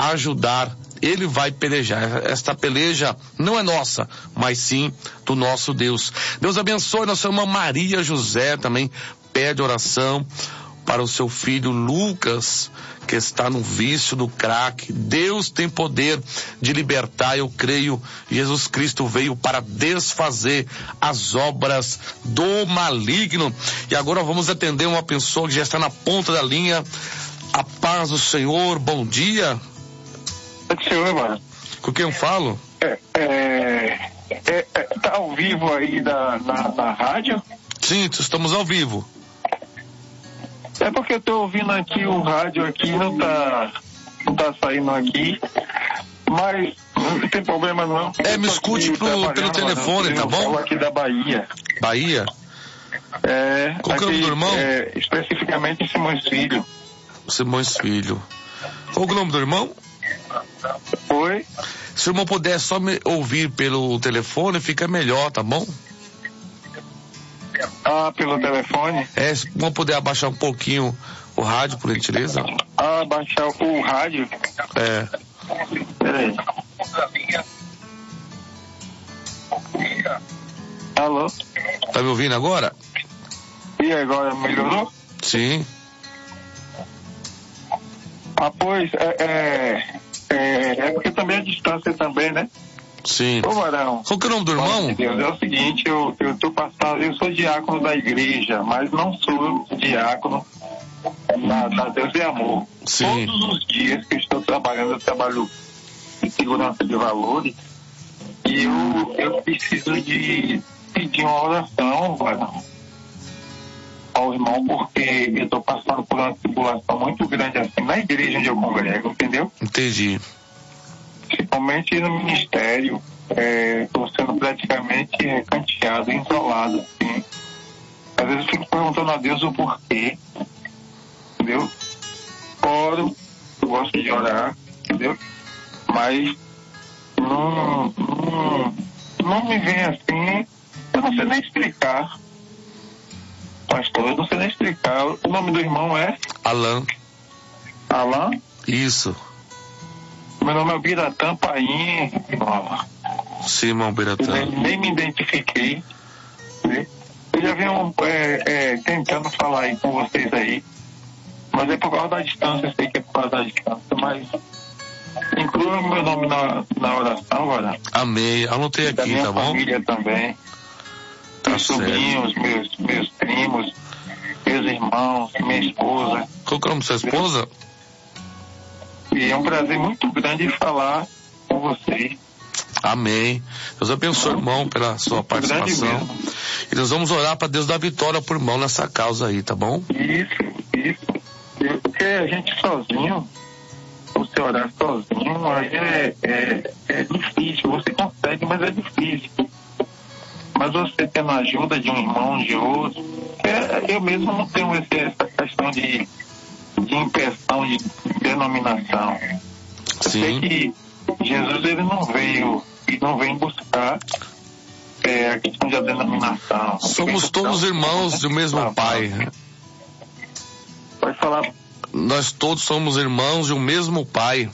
ajudar. Ele vai pelejar. Esta peleja não é nossa, mas sim do nosso Deus. Deus abençoe. Nossa irmã Maria José também pede oração para o seu filho Lucas, que está no vício do crack. Deus tem poder de libertar, eu creio. Jesus Cristo veio para desfazer as obras do maligno. E agora vamos atender uma pessoa que já está na ponta da linha. A paz do Senhor, bom dia. Senhor, mano. Com quem eu falo? Tá ao vivo aí na rádio? Sim, estamos ao vivo. É porque eu tô ouvindo aqui o rádio aqui, não tá saindo aqui, mas não tem problema não. Me escute pelo telefone, tá bom? Eu aqui da Bahia. Bahia? Qual que é o nome do irmão? Especificamente Simões Filho. Simões Filho. Qual que é o nome do irmão? Oi? Se o irmão puder só me ouvir pelo telefone, fica melhor, tá bom? Pelo telefone? Se o irmão puder abaixar um pouquinho o rádio, por gentileza. Abaixar o rádio? Peraí. Alô? Tá me ouvindo agora? E agora, melhorou? Sim. Pois, porque também a distância também, né? Sim. Ô, Varão. Qual que é o nome do irmão? Deus, é o seguinte, eu sou diácono da igreja, mas não sou diácono da Deus e Amor. Sim. Todos os dias que eu estou trabalhando, eu trabalho em segurança de valores, e eu preciso de pedir uma oração, Varão, ao irmão, porque eu estou passando por uma tribulação muito grande assim na igreja onde eu congrego, entendeu? Entendi. Principalmente no ministério, estou sendo praticamente recanteado, isolado, assim. Às vezes eu fico perguntando a Deus o porquê, entendeu? Oro, eu gosto de orar, entendeu? Mas não me vem assim, eu não sei nem explicar. Pastor, eu não sei nem explicar. O nome do irmão é? Alan. Alan? Isso. Meu nome é Biratã Paim, irmão. Sim, irmão Biratã. Nem me identifiquei. Eu já venho tentando falar aí com vocês aí, mas é por causa da distância, eu sei que é por causa da distância, mas inclua meu nome na oração agora. Amém. Anotei aqui, tá bom? Da minha família também. Tá meus sobrinhos, meus primos, meus irmãos, minha esposa. Qual que é o nome da sua esposa? E é um prazer muito grande falar com vocês. Amém. Deus abençoe, irmão, pela sua participação. E nós vamos orar para Deus dar vitória pro irmão nessa causa aí, tá bom? Isso. Porque a gente sozinho, você orar sozinho, aí é difícil. Você consegue, mas é difícil. Mas você tendo a ajuda de um irmão, de outro, eu mesmo não tenho essa questão de impressão, de denominação. Eu sei que Jesus, ele não vem buscar a questão da denominação. Somos todos irmãos do mesmo Pai. Pode falar. Nós todos somos irmãos de um mesmo Pai.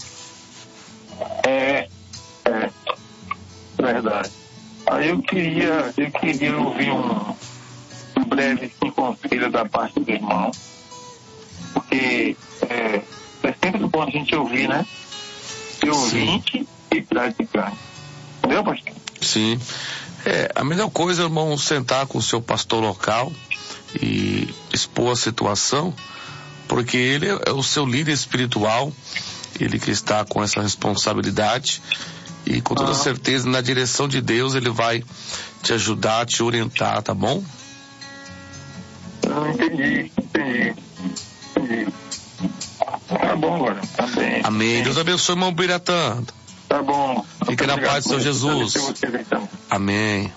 Verdade. Aí eu queria ouvir um breve conselho da parte do irmão, porque é sempre bom a gente ouvir, né? Ser ouvinte e praticante. Entendeu, pastor? Sim. A melhor coisa, irmão, sentar com o seu pastor local e expor a situação, porque ele é o seu líder espiritual, ele que está com essa responsabilidade. E com toda certeza, na direção de Deus, ele vai te ajudar, te orientar, tá bom? Entendi. Tá bom agora, tá bem. Amém. Deus abençoe, irmão Biratã. Tá bom. Fique na paz do Senhor Jesus. Amém.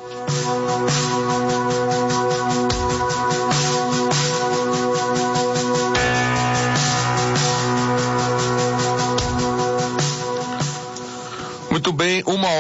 Muito bem,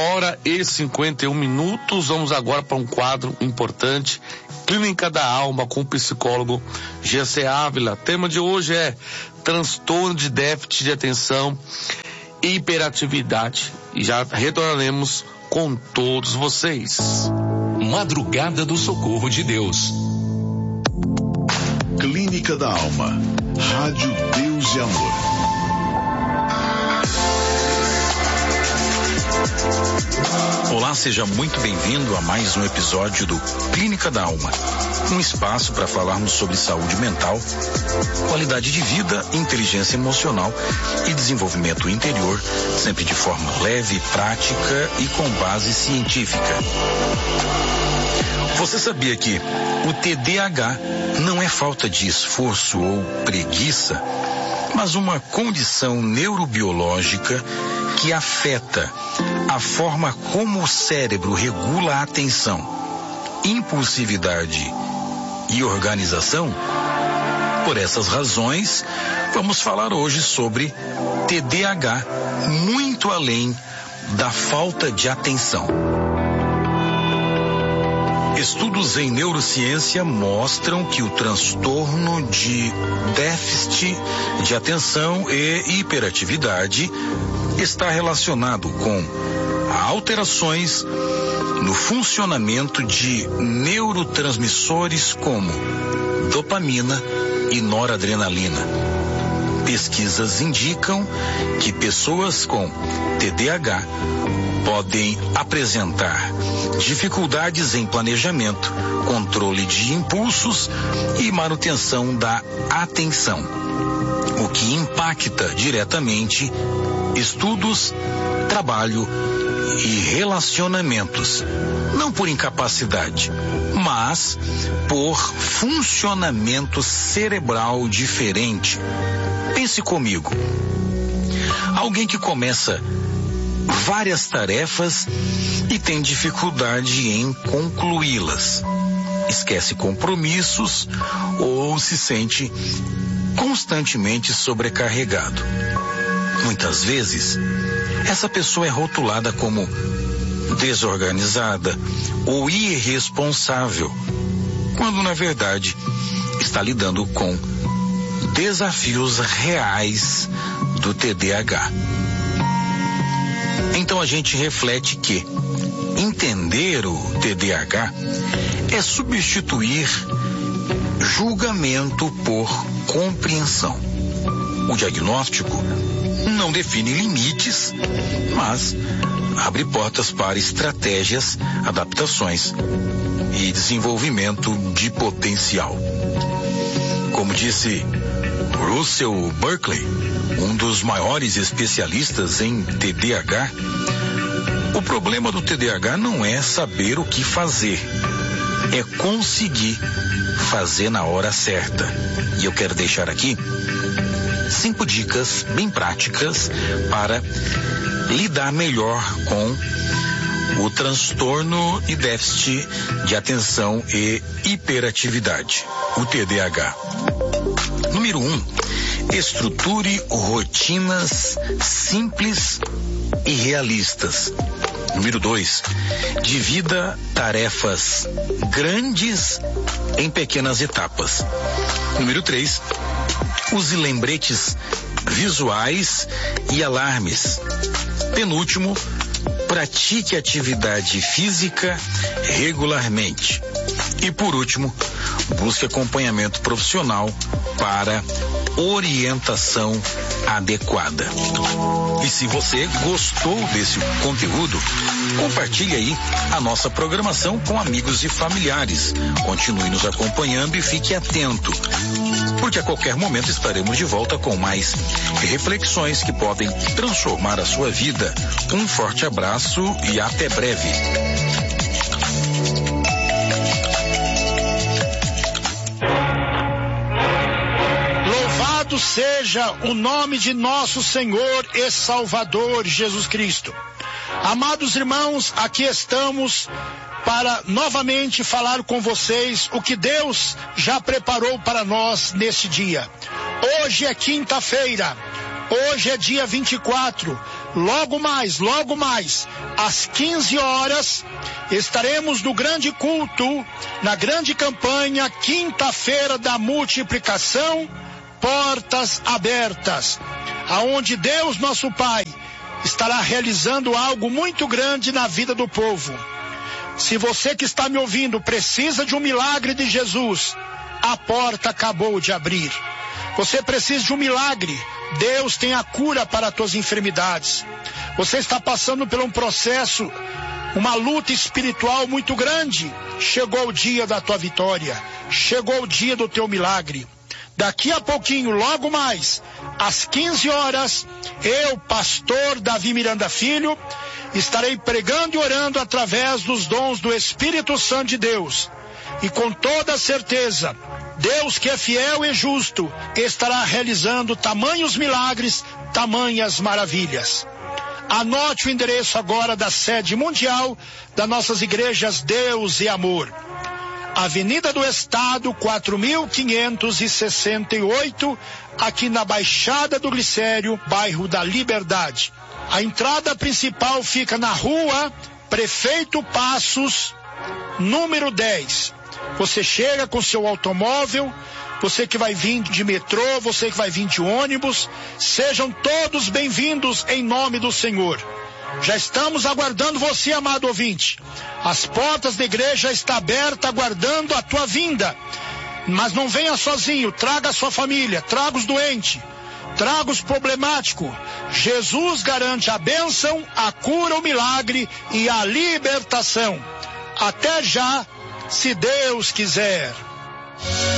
1h51. Vamos agora para um quadro importante, Clínica da Alma, com o psicólogo G.C. Ávila. Tema de hoje é transtorno de déficit de atenção hiperatividade. E já retornaremos com todos vocês. Madrugada do Socorro de Deus. Clínica da Alma. Rádio Deus e Amor. Olá, seja muito bem-vindo a mais um episódio do Clínica da Alma, um espaço para falarmos sobre saúde mental, qualidade de vida, inteligência emocional e desenvolvimento interior, sempre de forma leve, prática e com base científica. Você sabia que o TDAH não é falta de esforço ou preguiça, mas uma condição neurobiológica que afeta a forma como o cérebro regula a atenção, impulsividade e organização? Por essas razões, vamos falar hoje sobre TDAH, muito além da falta de atenção. Estudos em neurociência mostram que o transtorno de déficit de atenção e hiperatividade está relacionado com alterações no funcionamento de neurotransmissores como dopamina e noradrenalina. Pesquisas indicam que pessoas com TDAH podem apresentar dificuldades em planejamento, controle de impulsos e manutenção da atenção, o que impacta diretamente estudos, trabalho e relacionamentos, não por incapacidade, mas por funcionamento cerebral diferente. Pense comigo. Alguém que começa várias tarefas e tem dificuldade em concluí-las, esquece compromissos ou se sente constantemente sobrecarregado. Muitas vezes, essa pessoa é rotulada como desorganizada ou irresponsável, quando na verdade está lidando com desafios reais do TDAH. Então a gente reflete que entender o TDAH é substituir julgamento por compreensão. O diagnóstico não define limites, mas abre portas para estratégias, adaptações e desenvolvimento de potencial. Como disse Russell Berkeley, um dos maiores especialistas em TDAH, o problema do TDAH não é saber o que fazer, é conseguir fazer na hora certa. E eu quero deixar aqui 5 dicas bem práticas para lidar melhor com o transtorno e déficit de atenção e hiperatividade, o TDAH. Número 1, estruture rotinas simples e realistas. Número 2, divida tarefas grandes em pequenas etapas. Número 3, use lembretes visuais e alarmes. Penúltimo, pratique atividade física regularmente. E por último, busque acompanhamento profissional para orientação adequada. E se você gostou desse conteúdo, compartilhe aí a nossa programação com amigos e familiares. Continue nos acompanhando e fique atento, porque a qualquer momento estaremos de volta com mais reflexões que podem transformar a sua vida. Um forte abraço e até breve. Louvado seja o nome de nosso Senhor e Salvador Jesus Cristo. Amados irmãos, aqui estamos para novamente falar com vocês o que Deus já preparou para nós neste dia. Hoje é quinta-feira, hoje é dia 24, logo mais, às 15 horas, estaremos no grande culto, na grande campanha, quinta-feira da multiplicação, portas abertas, aonde Deus nosso Pai estará realizando algo muito grande na vida do povo. Se você que está me ouvindo precisa de um milagre de Jesus, a porta acabou de abrir. Você precisa de um milagre. Deus tem a cura para as tuas enfermidades. Você está passando por um processo, uma luta espiritual muito grande. Chegou o dia da tua vitória. Chegou o dia do teu milagre. Daqui a pouquinho, logo mais, às 15 horas, eu, pastor Davi Miranda Filho, estarei pregando e orando através dos dons do Espírito Santo de Deus. E com toda certeza, Deus que é fiel e justo, estará realizando tamanhos milagres, tamanhas maravilhas. Anote o endereço agora da sede mundial das nossas igrejas Deus e Amor. Avenida do Estado, 4568, aqui na Baixada do Glicério, bairro da Liberdade. A entrada principal fica na rua Prefeito Passos, número 10. Você chega com seu automóvel, você que vai vir de metrô, você que vai vir de ônibus, sejam todos bem-vindos em nome do Senhor. Já estamos aguardando você, amado ouvinte. As portas da igreja estão abertas, aguardando a tua vinda. Mas não venha sozinho, traga a sua família, traga os doentes, traga os problemáticos. Jesus garante a bênção, a cura, o milagre e a libertação. Até já, se Deus quiser.